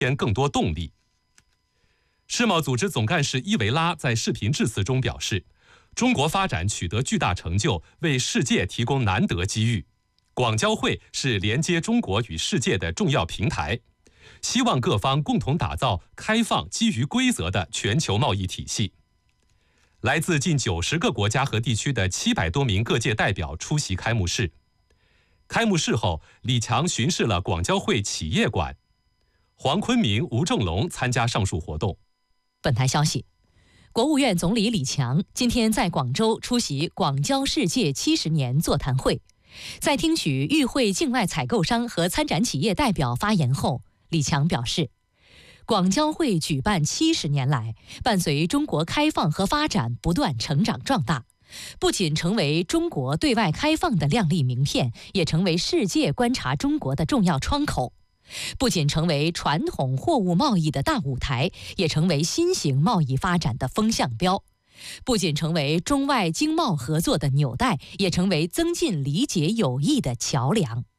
更多动力。世贸组织总干事伊维拉在视频致辞中表示，中国发展取得巨大成就，为世界提供难得机遇。广交会是连接中国与世界的重要平台，希望各方共同打造开放、基于规则的全球贸易体系。来自近90个国家和地区的700多名各界代表出席开幕式。开幕式后，李强巡视了广交会企业馆，黄坤明、吴正龙参加上述活动。 本台消息，国务院总理李强今天在广州出席广交世界70年座谈会。在听取与会境外采购商和参展企业代表发言后，李强表示，广交会举办70年来，伴随中国开放和发展不断成长壮大，不仅成为中国对外开放的亮丽名片，也成为世界观察中国的重要窗口。不仅成为传统货物贸易的大舞台，也成为新型贸易发展的风向标。不仅成为中外经贸合作的纽带，也成为增进理解友谊的桥梁。